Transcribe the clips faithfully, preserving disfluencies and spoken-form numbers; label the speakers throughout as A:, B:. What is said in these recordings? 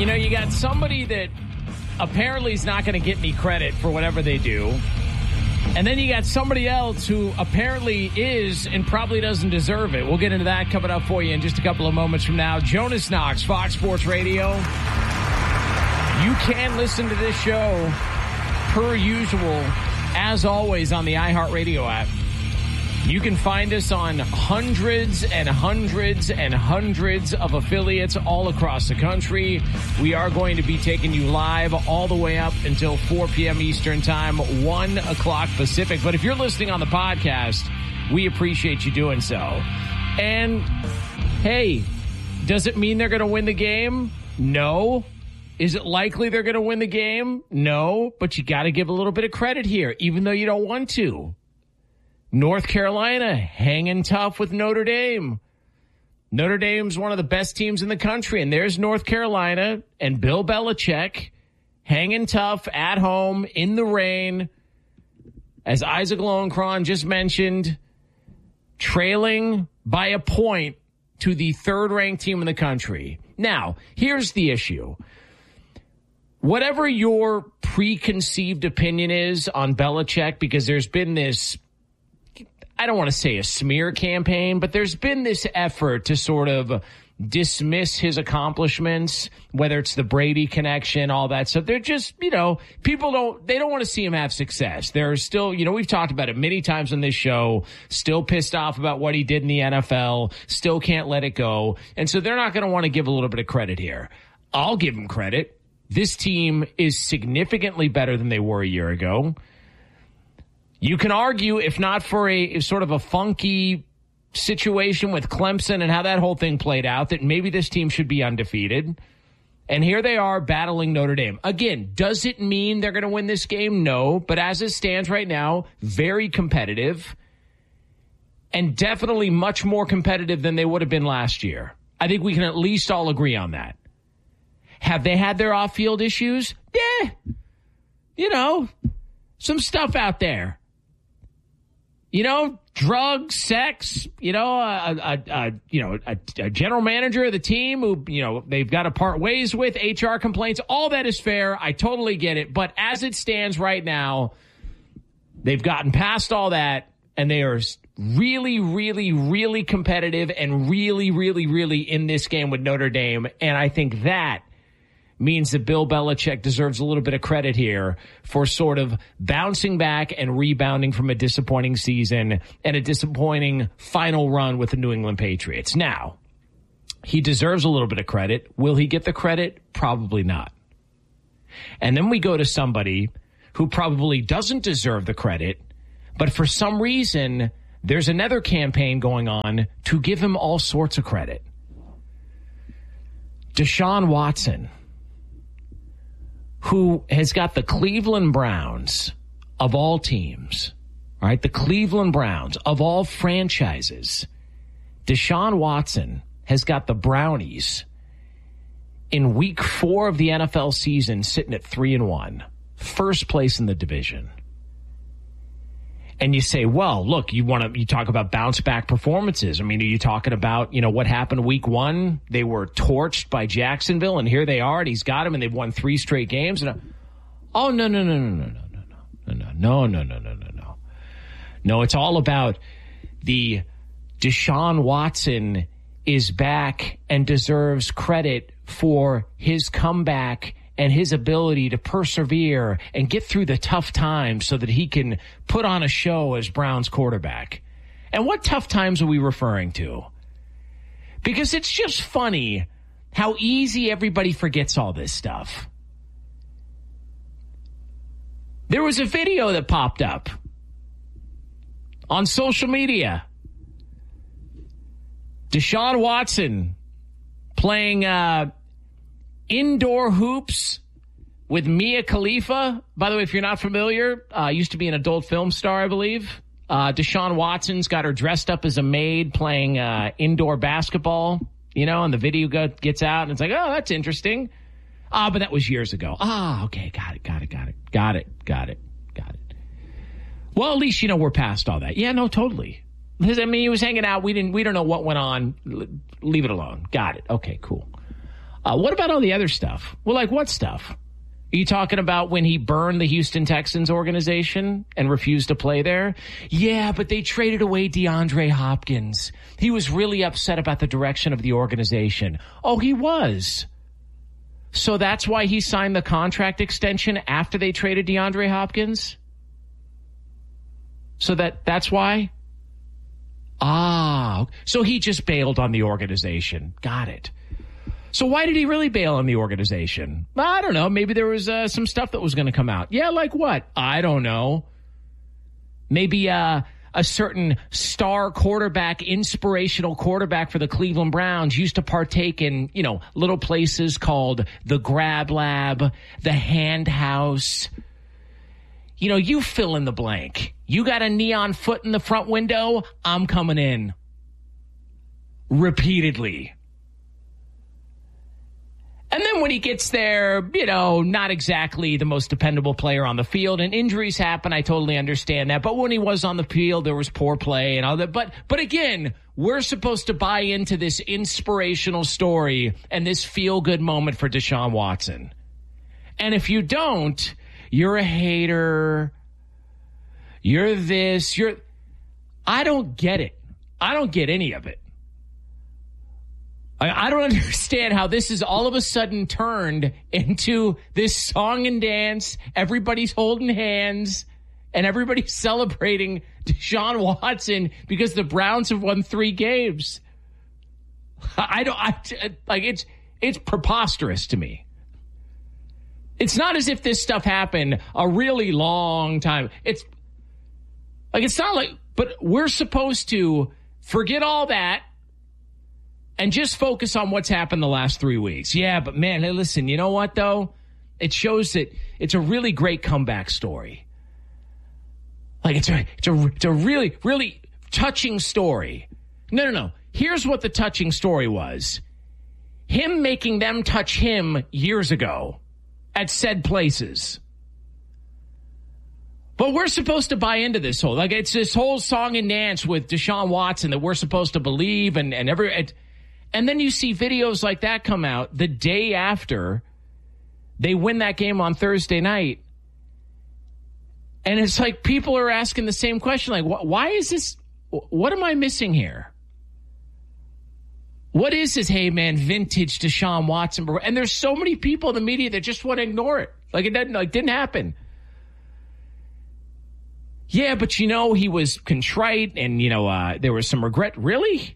A: You know, you got somebody that apparently is not going to get any credit for whatever they do. And then you got somebody else who apparently is and probably doesn't deserve it. We'll get into that coming up for you in just a couple of moments from now. Jonas Knox, Fox Sports Radio. You can listen to this show per usual, as always, on the iHeartRadio app. You can find us on hundreds and hundreds and hundreds of affiliates all across the country. We are going to be taking you live all the way up until four p.m. Eastern Time, one o'clock Pacific. But if you're listening on the podcast, we appreciate you doing so. And, hey, does it mean they're going to win the game? No. Is it likely they're going to win the game? No. But you got to give a little bit of credit here, even though you don't want to. North Carolina hanging tough with Notre Dame. Notre Dame's one of the best teams in the country, and there's North Carolina and Bill Belichick hanging tough at home in the rain. As Isaac Lowenkron just mentioned, trailing by a point to the third-ranked team in the country. Now, here's the issue. Whatever your preconceived opinion is on Belichick, because there's been this, I don't want to say a smear campaign, but there's been this effort to sort of dismiss his accomplishments, whether it's the Brady connection, all that stuff. They're just, you know, people don't, they don't want to see him have success. They're still, you know, we've talked about it many times on this show, still pissed off about what he did in the N F L, still can't let it go. And so they're not going to want to give a little bit of credit here. I'll give him credit. This team is significantly better than they were a year ago. You can argue, if not for a sort of a funky situation with Clemson and how that whole thing played out, that maybe this team should be undefeated. And here they are battling Notre Dame. Again, does it mean they're going to win this game? No. But as it stands right now, very competitive. And definitely much more competitive than they would have been last year. I think we can at least all agree on that. Have they had their off-field issues? Yeah. You know, some stuff out there. You know, drugs, sex, you know, a, a, a you know, a, a general manager of the team who, you know, they've got to part ways with, H R complaints. All that is fair. I totally get it. But as it stands right now, they've gotten past all that, and they are really, really, really competitive and really, really, really in this game with Notre Dame. And I think that means that Bill Belichick deserves a little bit of credit here for sort of bouncing back and rebounding from a disappointing season and a disappointing final run with the New England Patriots. Now, he deserves a little bit of credit. Will he get the credit? Probably not. And then we go to somebody who probably doesn't deserve the credit, but for some reason, there's another campaign going on to give him all sorts of credit. Deshaun Watson, who has got the Cleveland Browns of all teams, all right, the Cleveland Browns of all franchises. Deshaun Watson has got the Brownies in week four of the N F L season sitting at three and one, first place in the division. And you say, well, look, you want to, you talk about bounce back performances. I mean, are you talking about, you know, what happened week one? They were torched by Jacksonville, and here they are, and he's got them, and they've won three straight games. And oh, no, no, no, no, no, no, no, no, no, no, no, no, no, no. No, it's all about the Deshaun Watson is back and deserves credit for his comeback and his ability to persevere and get through the tough times so that he can put on a show as Browns quarterback. And what tough times are we referring to? Because it's just funny how easy everybody forgets all this stuff. There was a video that popped up on social media. Deshaun Watson playing uh indoor hoops with Mia Khalifa. By the way, if you're not familiar, uh, used to be an adult film star, I believe. Uh, Deshaun Watson's got her dressed up as a maid playing uh, indoor basketball, you know, and the video go- gets out, and it's like, oh, that's interesting. Ah, but that was years ago. Ah, okay, got it, got it, got it, got it, got it, got it. Well, at least, you know, we're past all that. Yeah, no, totally. Because, I mean, he was hanging out. We didn't. We don't know what went on. L- leave it alone. Got it. Okay, cool. Uh, what about all the other stuff? Well, like what stuff? Are you talking about when he burned the Houston Texans organization and refused to play there? Yeah, but they traded away DeAndre Hopkins. He was really upset about the direction of the organization. Oh, he was. So that's why he signed the contract extension after they traded DeAndre Hopkins? So that that's why? Ah, so he just bailed on the organization. Got it. So why did he really bail on the organization? I don't know. Maybe there was uh, some stuff that was going to come out. Yeah, like what? I don't know. Maybe uh, a certain star quarterback, inspirational quarterback for the Cleveland Browns used to partake in, you know, little places called the Grab Lab, the Hand House. You know, you fill in the blank. You got a neon foot in the front window, I'm coming in. Repeatedly. And then when he gets there, you know, not exactly the most dependable player on the field, and injuries happen. I totally understand that. But when he was on the field, there was poor play and all that. But, but again, we're supposed to buy into this inspirational story and this feel-good moment for Deshaun Watson. And if you don't, you're a hater. You're this. You're. I don't get it. I don't get any of it. I don't understand how this is all of a sudden turned into this song and dance. Everybody's holding hands and everybody's celebrating Deshaun Watson because the Browns have won three games. I don't I, like it's it's preposterous to me. It's not as if this stuff happened a really long time. It's like it's not like, but we're supposed to forget all that and just focus on what's happened the last three weeks. Yeah, but man, hey, listen, you know what, though? It shows that it's a really great comeback story. Like, it's a, it's a, it's a really, really touching story. No, no, no. Here's what the touching story was. Him making them touch him years ago at said places. But we're supposed to buy into this whole, like, it's this whole song and dance with Deshaun Watson that we're supposed to believe, and, and every... It, And then you see videos like that come out the day after they win that game on Thursday night. And it's like people are asking the same question. Like, wh- why is this? What am I missing here? What is this, hey, man, vintage Deshaun Watson? And there's so many people in the media that just want to ignore it. Like, it didn't, like, didn't happen. Yeah, but, you know, he was contrite and, you know, uh, there was some regret. Really?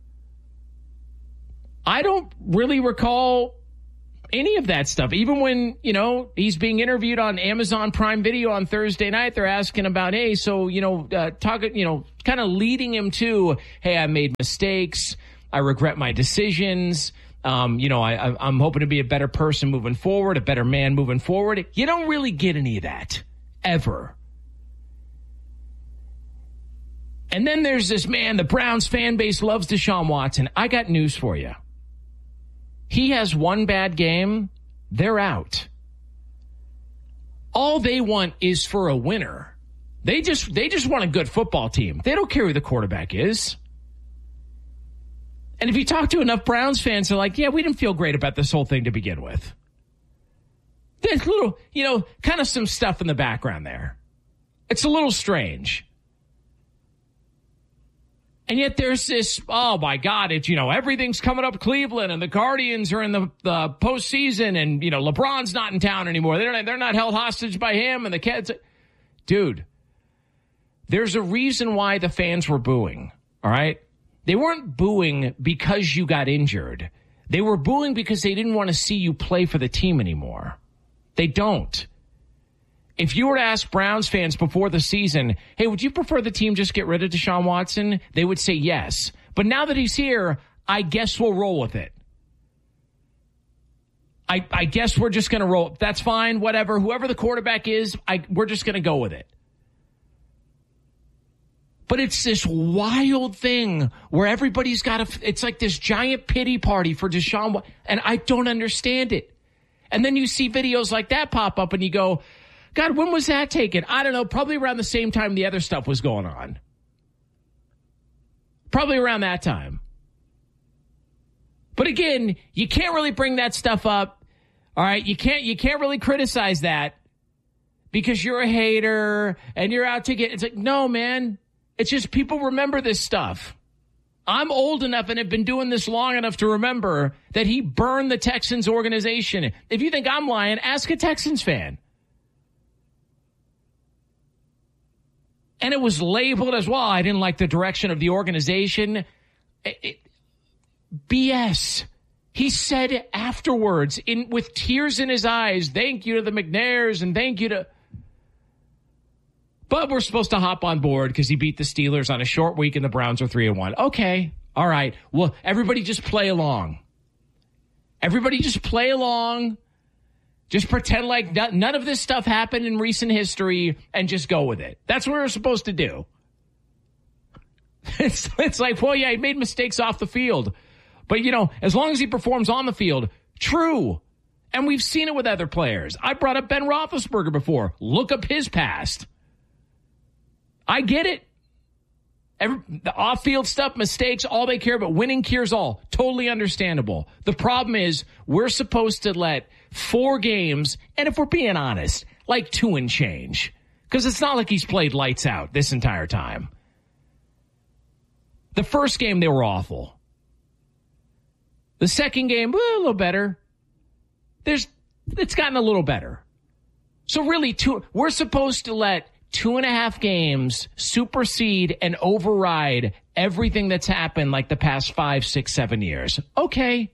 A: I don't really recall any of that stuff. Even when, you know, he's being interviewed on Amazon Prime Video on Thursday night, they're asking about, hey, so, you know, uh, talk, you know, kind of leading him to, hey, I made mistakes. I regret my decisions. Um, you know, I, I'm hoping to be a better person moving forward, a better man moving forward. You don't really get any of that, ever. And then there's this man, the Browns fan base loves Deshaun Watson. I got news for you. He has one bad game, they're out. All they want is for a winner. They just they just want a good football team. They don't care who the quarterback is. And if you talk to enough Browns fans, they're like, yeah, we didn't feel great about this whole thing to begin with. There's a little, you know, kind of some stuff in the background there. It's a little strange. And yet there's this, oh, my God, it's, you know, everything's coming up Cleveland and the Guardians are in the, the postseason and, you know, LeBron's not in town anymore. They're not, they're not held hostage by him and the kids. Dude, there's a reason why the fans were booing, all right? They weren't booing because you got injured. They were booing because they didn't want to see you play for the team anymore. They don't. If you were to ask Browns fans before the season, hey, would you prefer the team just get rid of Deshaun Watson? They would say yes. But now that he's here, I guess we'll roll with it. I, I guess we're just going to roll. That's fine, whatever. Whoever the quarterback is, I, we're just going to go with it. But it's this wild thing where everybody's got a, it's like this giant pity party for Deshaun, and I don't understand it. And then you see videos like that pop up and you go, God, when was that taken? I don't know. Probably around the same time the other stuff was going on. Probably around that time. But again, you can't really bring that stuff up. All right, you can't you can't really criticize that because you're a hater and you're out to get. It's like, no, man. It's just people remember this stuff. I'm old enough and have been doing this long enough to remember that he burned the Texans organization. If you think I'm lying, ask a Texans fan. And it was labeled as, well, I didn't like the direction of the organization. It, it, B S. He said afterwards, in with tears in his eyes, thank you to the McNairs and thank you to... But we're supposed to hop on board because he beat the Steelers on a short week and the Browns are three and one. Okay. All right. Well, everybody just play along. Everybody just play along. Just pretend like none of this stuff happened in recent history and just go with it. That's what we're supposed to do. It's, it's like, well, yeah, he made mistakes off the field. But, you know, as long as he performs on the field, true. And we've seen it with other players. I brought up Ben Roethlisberger before. Look up his past. I get it. Every, the off-field stuff, mistakes, all they care about, winning cures all. Totally understandable. The problem is we're supposed to let four games, and if we're being honest, like two and change. Because it's not like he's played lights out this entire time. The first game, they were awful. The second game, well, a little better. There's, it's gotten a little better. So really, two, we're supposed to let two and a half games supersede and override everything that's happened like the past five, six, seven years. Okay.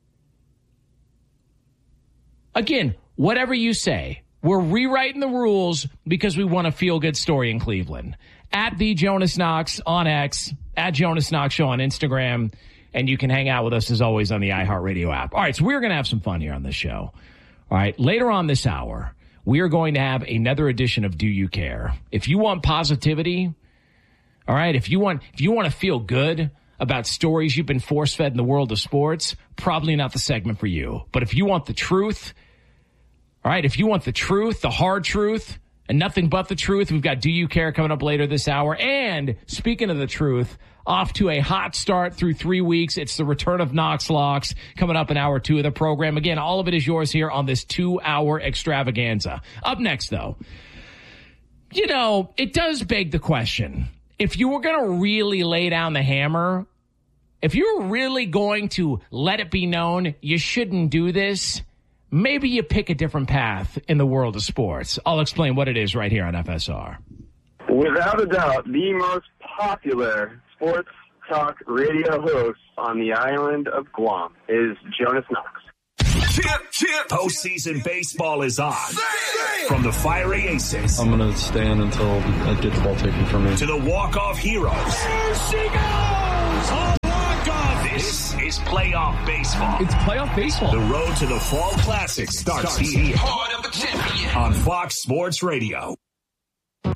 A: Again, whatever you say, we're rewriting the rules because we want a feel-good story in Cleveland. At the Jonas Knox on X, at Jonas Knox Show on Instagram, and you can hang out with us as always on the iHeartRadio app. All right, so we're going to have some fun here on this show. All right, later on this hour, we are going to have another edition of Do You Care? If you want positivity, all right, if you want if you want to feel good about stories you've been force-fed in the world of sports, probably not the segment for you. But if you want the truth, all right, if you want the truth, the hard truth, and nothing but the truth, we've got Do You Care coming up later this hour. And speaking of the truth, off to a hot start through three weeks. It's the return of Knox Locks coming up in hour two of the program. Again, all of it is yours here on this two-hour extravaganza. Up next, though, you know, it does beg the question. If you were going to really lay down the hammer, if you're really going to let it be known you shouldn't do this, maybe you pick a different path in the world of sports. I'll explain what it is right here on F S R.
B: Without a doubt, the most popular sports talk radio host on the island of Guam is Jonas Knox.
C: Chip, chip. Postseason baseball is on. From the fiery aces.
D: I'm going to stand until I get the ball taken from me.
C: To the walk-off heroes.
E: There she goes! A walk-off!
C: This is playoff baseball.
E: It's playoff baseball.
C: The road to the Fall Classic starts, starts here.
E: Heart of a champion.
C: On Fox Sports Radio.